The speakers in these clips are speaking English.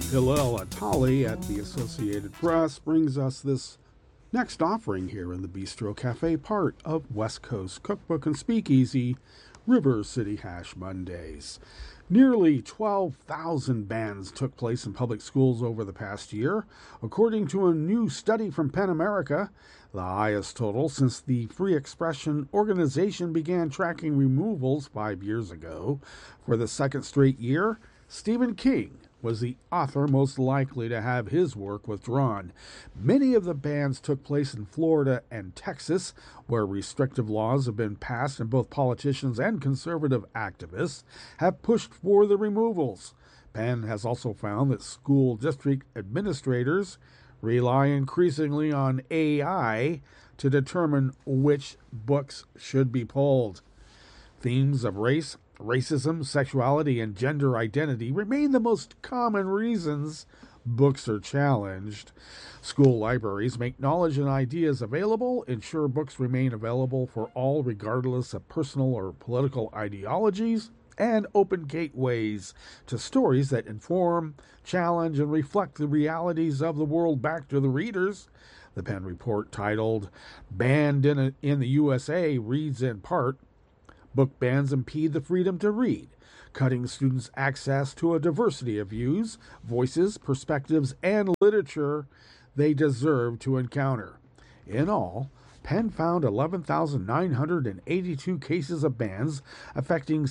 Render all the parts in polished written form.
Hillel Atali at the Associated Press brings us this next offering here in the Bistro Cafe, part of West Coast Cookbook and Speakeasy, River City Hash Mondays. Nearly 12,000 bans took place in public schools over the past year, according to a new study from PEN America, the highest total since the Free Expression Organization began tracking removals 5 years ago. For the second straight year, Stephen King was the author most likely to have his work withdrawn. Many of the bans took place in Florida and Texas, where restrictive laws have been passed and both politicians and conservative activists have pushed for the removals. PEN has also found that school district administrators rely increasingly on AI to determine which books should be pulled. Themes of race, racism, sexuality, and gender identity remain the most common reasons books are challenged. School libraries make knowledge and ideas available, ensure books remain available for all regardless of personal or political ideologies, and open gateways to stories that inform, challenge, and reflect the realities of the world back to the readers. The PEN report titled "Banned in the USA" reads in part, "Book bans impede the freedom to read, cutting students access to a diversity of views, voices, perspectives, and literature they deserve to encounter." In all, PEN found 11,982 cases of bans affecting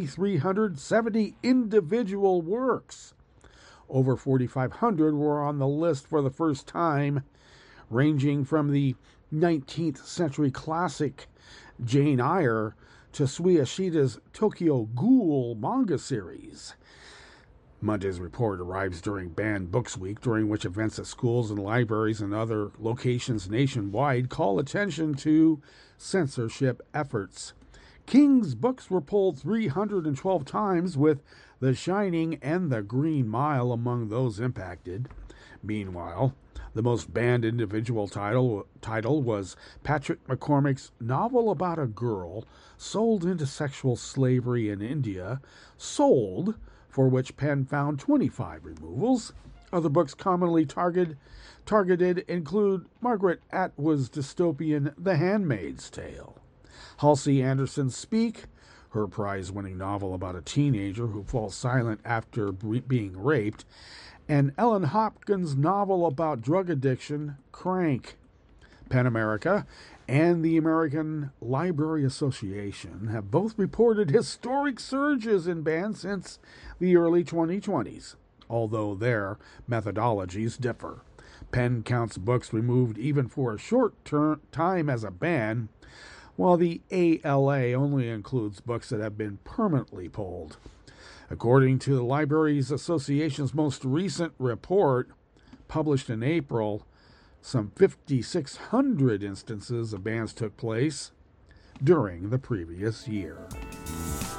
7,370 individual works. Over 4,500 were on the list for the first time, ranging from the 19th century classic Jane Eyre to Suishita's Tokyo Ghoul manga series. Monday's report arrives during Banned Books Week, during which events at schools and libraries and other locations nationwide call attention to censorship efforts. King's books were pulled 312 times, with The Shining and The Green Mile among those impacted. Meanwhile, the most banned individual title was Patrick McCormick's novel about a girl sold into sexual slavery in India, Sold, for which PEN found 25 removals. Other books commonly targeted include Margaret Atwood's dystopian The Handmaid's Tale, Halsey Anderson's Speak, her prize-winning novel about a teenager who falls silent after being raped, and Ellen Hopkins' novel about drug addiction, Crank. PEN America and the American Library Association have both reported historic surges in bans since the early 2020s, although their methodologies differ. PEN counts books removed even for a short time as a ban, while the ALA only includes books that have been permanently pulled. According to the Libraries Association's most recent report, published in April, some 5,600 instances of bans took place during the previous year.